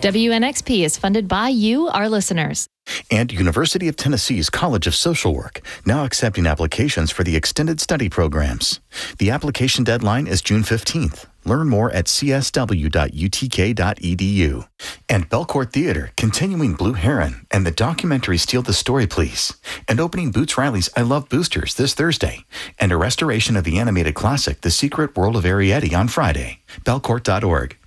WNXP is funded by you, our listeners. And University of Tennessee's College of Social Work, now accepting applications for the extended study programs. The application deadline is June 15th. Learn more at csw.utk.edu. And Belcourt Theater, continuing Blue Heron and the documentary Steal the Story, Please. And opening Boots Riley's I Love Boosters this Thursday. And a restoration of the animated classic The Secret World of Arrietty on Friday. Belcourt.org.